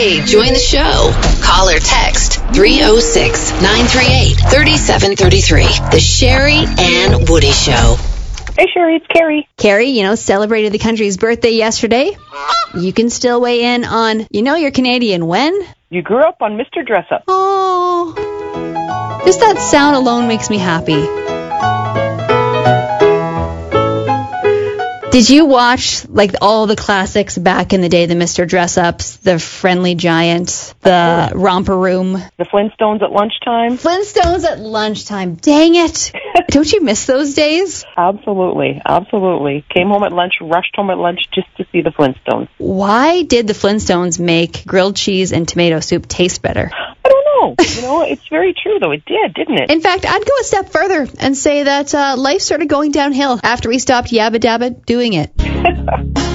Hey, join the show. Call or text 306-938-3733. The Sherry and Woody Show. Hey, Sherry, it's Carrie. Carrie, celebrated the country's birthday yesterday. You can still weigh in on, you're Canadian when? You grew up on Mr. Dress-Up. Oh, just that sound alone makes me happy. Did you watch, all the classics back in the day, the Mr. Dress-Ups, the Friendly Giant, the Romper Room? The Flintstones at lunchtime? Flintstones at lunchtime. Dang it. Don't you miss those days? Absolutely. Came home at lunch, rushed home at lunch just to see the Flintstones. Why did the Flintstones make grilled cheese and tomato soup taste better? I don't know. It's very true, though. It did, didn't it? In fact, I'd go a step further and say that life started going downhill after we stopped yabba dabba doing it.